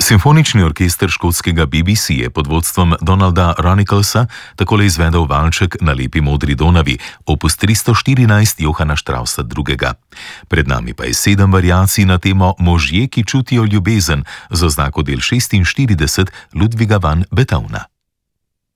Simfonični orkester škotskega BBC je pod vodstvom Donalda Runicklesa takole izvedel valček Na lepi modri Donavi, opus 314 Johana Straussa II. Pred nami pa je 7 variacij na temo Možje, ki čutijo ljubezen, z oznako del 46 Ludwiga van Beethovna.